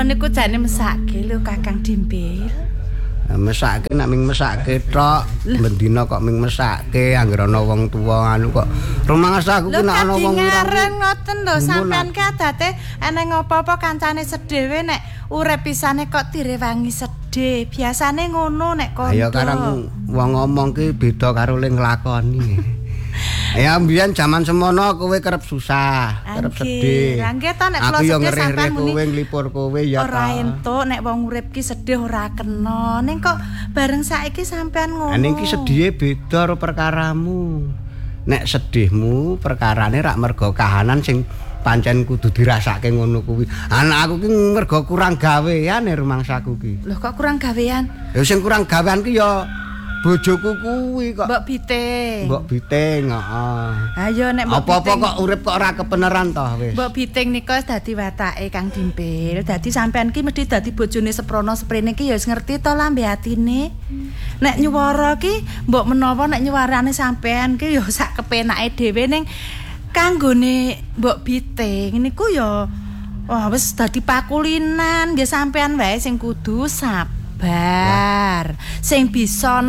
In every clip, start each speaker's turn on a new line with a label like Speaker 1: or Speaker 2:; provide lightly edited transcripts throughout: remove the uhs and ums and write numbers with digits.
Speaker 1: niku jane mesake lho Kakang Dimpil.
Speaker 2: Mesake nek ming mesake tok, bendina kok ming mesake anggere ana wong tuwa anu kok. Rumangsa aku ki nek ana wong
Speaker 1: ngareng ngoten lho sampean ki adate eneng apa-apa kancane sedhewe nek urip pisane kok direwangi sedih. Biasane ngono nek kono.
Speaker 2: Ya karang wong ngomong ki beda karo le nglakoni. Ya mbiyen jaman semono kowe kerep susah, kerep sedih.
Speaker 1: Lah nggih to nek kula sedih sampean muni kowe
Speaker 2: nglipur kowe ya
Speaker 1: ora entuk nek wong urip ki sedih ora kena. Ning kok bareng saiki sampean ngono.
Speaker 2: Ning ki sedihe beda karo perkaramu. Nek sedihmu perkarane rak mergo kahanan sing pancen kudu dirasake ngono kuwi. Anak aku ki mergo kurang gawean rumangsaku ki.
Speaker 1: Loh kok kurang gawean?
Speaker 2: Ya sing kurang gawean ki ya bojoku kuwi kok.
Speaker 1: Mbok Biting.
Speaker 2: Mbok Biting, heeh.
Speaker 1: Ayo nek Mbok
Speaker 2: apa-apa kok urip kok ora kebenaran toh wis.
Speaker 1: Mbok Biting nika dadi watake Kang Dimpil. Dadi sampean ki mesti dadi bojone seprono sprene ki ya wis ngerti to lambe atine. Nek nyuwara ki mbok menawa nek nyuwarane sampean ki ya sak kepenake dhewe ning kanggone Mbok Biting niku ya wah wis dadi pakulinan nggih sampean wae sing kudu sabar. Sing bisa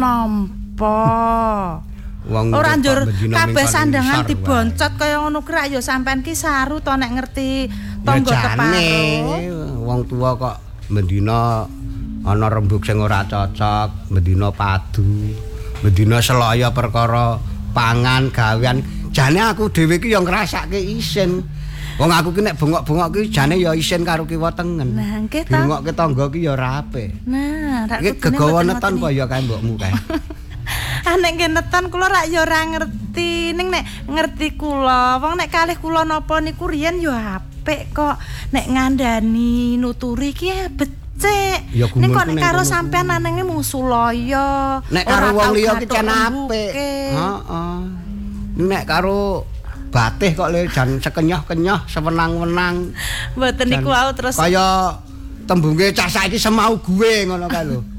Speaker 1: nampa. Ora njur kabeh sandangan diboncot kaya ngono kira ya sampean ki saru to nek ngerti tangga keparo.
Speaker 2: Wong tua kok mendina ana rembug sing ora cocok, mendina padu, mendina selaya perkara pangan gawean. Jane aku dhewe ki ya ngrasake isin. Wong aku ki nek bengok-bengok ki jane ya isin karo kiwa tengen.
Speaker 1: Nah, nggih ta.
Speaker 2: Bengok ki tangga ki ya ora apik.
Speaker 1: Nah,
Speaker 2: rak iki gegawa neton apa ya kae mbokmu kae.
Speaker 1: Nek nggih neton kula rak ya ora ngerti. Ning nek ngerti kula, wong nek kalih kula napa niku riyen ya apik kok. Nek ngandani nuturi ki becik. Nek kok nek karo sampean anenge mung sulaya.
Speaker 2: Nek karo wong liya ki jan apik. Heeh. Nek karo batih kok le jan sekenyah-kenyah sewenang-wenang.
Speaker 1: Mboten niku wau terus
Speaker 2: kaya tembunge cah saiki semau gue ngono kae lho.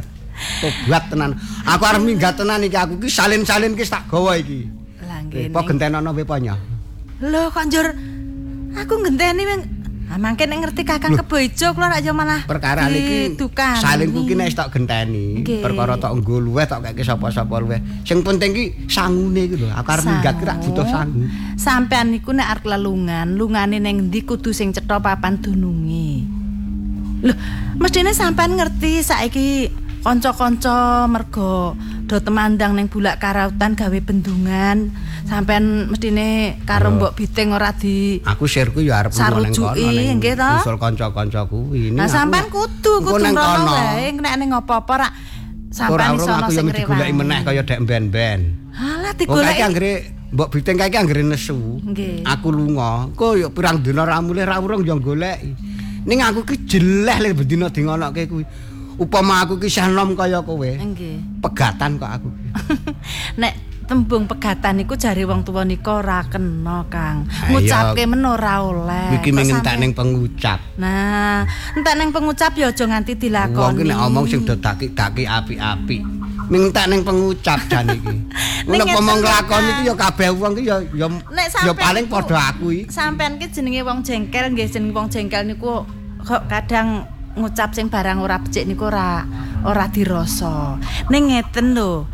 Speaker 2: Tobat tenan. Aku arep minggat tenan iki aku ki salin-salin ki tak gawa iki.
Speaker 1: Lah nggih.
Speaker 2: Apa gentenono kowe ponya?
Speaker 1: Lho kok njur aku ngenteni mangke nek ngerti Kakang Kebo Ijo kula rak yo malah
Speaker 2: perkara iki salinku ki nek tak genteni perkara tak nggo luweh tak keke sapa-sapa luweh sing penting ki sangune iki lho aku arep minggat ki rak butuh sangu
Speaker 1: sampean niku nek arep lelungan lungane ning ndi kudu sing cetha papan dununge lho mestine sampean ngerti saiki kanca-kanca mergo do temandang ning Bulak Karautan gawe bendungan sampean mestine karo Mbok Biting ora di
Speaker 2: aku sirku ya arep
Speaker 1: nang kono ning
Speaker 2: usul kanca-kanca kuwi
Speaker 1: nah sampean kudu ngono wae nek ning apa-apa rak sampean iso ono sing
Speaker 2: rewang digoleki meneh kaya dek ben-ben
Speaker 1: halah digoleki
Speaker 2: anggere Mbok Biting kae anggere nesu aku lunga kok yo pirang dina ra mulih ra urung yo goleki ning aku ki jeleh le bendina dingonoke kuwi upama aku ki sanom kaya kowe nggih pegatan kok aku
Speaker 1: nek tembung pegatan niku jare wong tuwa nika ora kena Kang ngucapke men ora oleh
Speaker 2: iki mengentek ning pengucap
Speaker 1: nah entek ning pengucap ya aja nganti dilakoni
Speaker 2: wong ki nek omong sing do daki-daki apik-apik mengentek ning pengucap jan iki nek omong nglakoni iki ya kabeh wong ki ya paling padha aku iki
Speaker 1: sampean ki jenenge wong jengkel nggih jeneng wong jengkel niku kok kadang ngucap sing barang ora becik niku ora dirasa. Ning ngeten lho.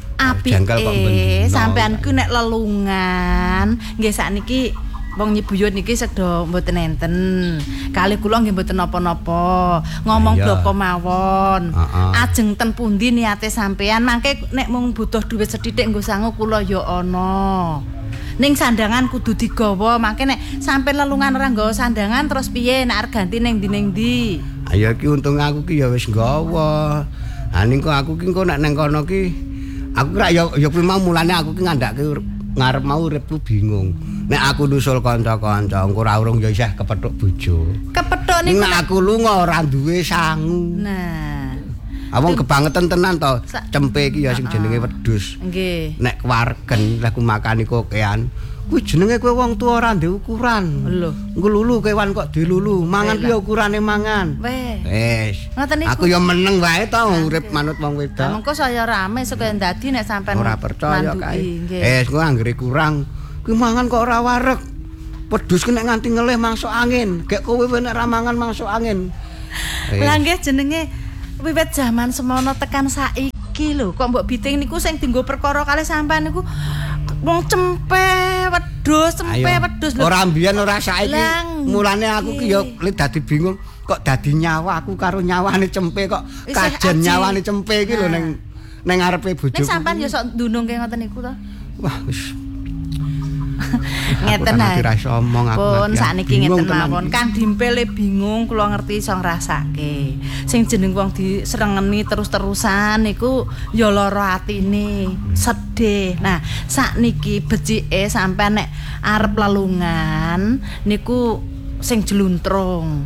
Speaker 1: Apike sampean ku nek lelungan nggih sakniki wong Nyibuyut niki sedo mboten enten. Kalih kula nggih mboten napa-napa. Ngomong bloko mawon. Ajeng ten pundi niate sampean mangke nek mung butuh dhuwit sethithik nggo sangu kula ya ana. Ning sandangan kudu digawa mangke nek sampean lelungan ora nggawa sandangan terus piye nek arep ganti ning ndi
Speaker 2: ayo ki untung aku ki ya wis nggawa ha ning kok aku ki engko nek nang kono ki aku rak ya kuwi mau mulane aku ki ngandhake ngarep mau uripku bingung nek aku nusul kanca-kanca engko ora urung ya isih kepethuk bojo
Speaker 1: kepethuk niku
Speaker 2: nek aku lunga ora duwe sangu
Speaker 1: nah
Speaker 2: awong kebangetan tenan to cempe iki ya sing jenenge wedhus
Speaker 1: nggih
Speaker 2: nek kewargen lek ku makani kokean kuwi jenenge kowe wong tuwa ora ndek ukuran
Speaker 1: lho
Speaker 2: nglulu kewan kok dilulu mangan ki ukurane mangan wis aku ya meneng wae to urip manut wong wedok
Speaker 1: mengko saya rame sok dadi nek sampean
Speaker 2: ora percaya kae wis kok anggere kurang kuwi mangan kok ora wareg wedhus ki nek nganti ngelih masuk angin gek kowe nek ra mangan masuk angin
Speaker 1: Lah nggih jenenge wiwit jaman semono tekan saiki lho kok mbok Biting niku sing dienggo perkara kalih sampean niku wong cempe wedhus lho.
Speaker 2: Ora mbiyen ora saiki. Mulane aku ki yo dadi bingung kok dadi nyawa aku karo nyawane cempe kok kajen nyawane cempe iki lho ning ngarepe bojoku.
Speaker 1: Ning sampean yo sok ndunungke ngoten niku to.
Speaker 2: Wah wis
Speaker 1: ngeten ae.
Speaker 2: Pun
Speaker 1: sakniki ngeten mawon. Kang Dimpele bingung kula ngerti iso ngrasake. Sing jeneng wong disrengeni terus-terusan niku ya lara atine, sedih. Nah, sakniki becike sampean nek arep lelungan niku sing jeluntrung.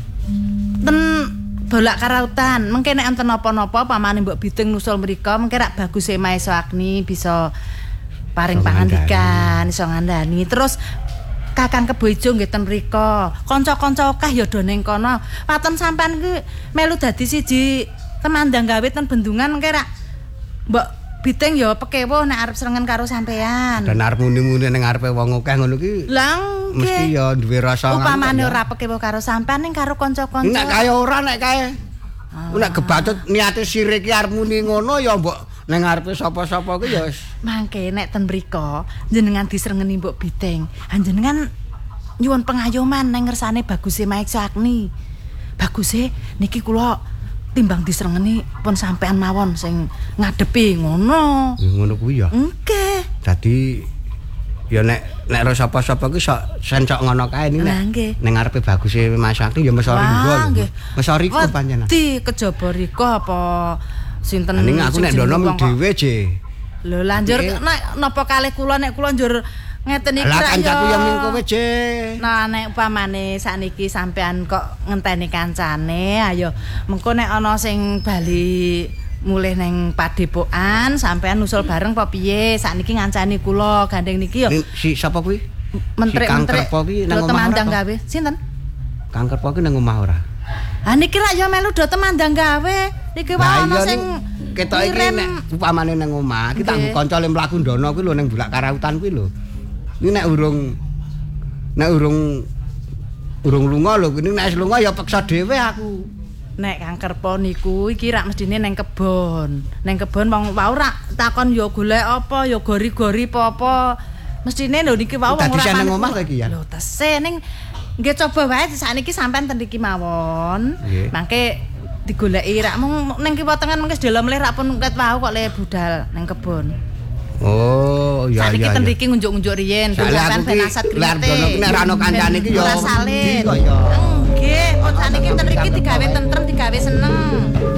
Speaker 1: Ten bolak karautan, mengke nek enten napa-napa pamane Mbok Biting nusul mrika, mengke rak bagus Maesa Agni bisa paring pangandikan iso ngandani. Terus Kakang Kebo Ijo nggih ten mriko. Kanca-kanca akeh ya do ning kono. Paten sampean ki melu dadi siji temandang gawe ten bendungan mengke rak Mbok Biting ya pekewo nek arep srengen karo sampean.
Speaker 2: Dan arep muni-muni ning ngarepe wong akeh ngono ki.
Speaker 1: Lah
Speaker 2: mesti ya duwe rasa
Speaker 1: upamane ora pekewo karo sampean ning karo kanca-kanca.
Speaker 2: Nek kaya ora nek kae. Nek kebatut niate sire ki arep muni ngono ya mbok nang ngarepe sapa-sapa ku ya wis.
Speaker 1: Mangke nek ten mriko jenengan disrengeni Mbok Biting, jenengan nyuwun pengayoman nang ngersane baguse Maesa Agni. Baguse niki kula timbang disrengeni pun sampean mawon sing ngadepi ngono.
Speaker 2: Ngono kuwi ya.
Speaker 1: Nggih.
Speaker 2: Dadi ya nek ro sapa-sapa ku sok sencok ngono kae niki nek ngarepe baguse Maesa Agni ya mesti riko. Mesti riko panjenengan.
Speaker 1: Di kejaba riko apa sinten
Speaker 2: ning aku nek ndono dhewe je.
Speaker 1: Lho lanjur nek napa kalih kula nek kula njur ngeten iki
Speaker 2: ra. Lah kancaku ya ming kowe je.
Speaker 1: Nah nek upamane sakniki sampean kok ngenteni kancane, ayo mengko nek ana sing bali mulih ning padepokan sampean usul bareng apa piye? Sakniki ngancani kula gandeng niki ya.
Speaker 2: Si sapa kuwi?
Speaker 1: Menteri-menteri
Speaker 2: nang
Speaker 1: temandang gawe. Sinten?
Speaker 2: Kang Kerpo ki nang omah ora?
Speaker 1: Ah niki rak ya melu do temandang gawe. Niki wae ana sing
Speaker 2: ketok iki nek upamane nang omah, ki tak kanca le mlaku ndono kuwi lho ning Bulak Karautan kuwi lho. Iki nek urung lunga lho, ini nek lunga ya peksa dhewe aku.
Speaker 1: Nek Kang Kerpo niku iki rak mestine nang kebon. Nang kebon wong wau rak takon ya golek apa, ya gori-gori apa-apa. Mestine lho niki wau wong ora
Speaker 2: nang omah iki ya.
Speaker 1: Lho tese ning nggih coba wae sakniki sampean ten iki mawon. Mangke digoleki rak mung ning kiwa tengen mengke sedelo mlih rak pun ket wau kok le budal nang kebon.
Speaker 2: Oh, iya iya.
Speaker 1: Sakniki ten iki ngunjuk-ngunjuk riyen sampean ben asat grite.
Speaker 2: Nek ra ono kancane iki ya.
Speaker 1: Ora salin. Nggih, kok sakniki ten iki digawe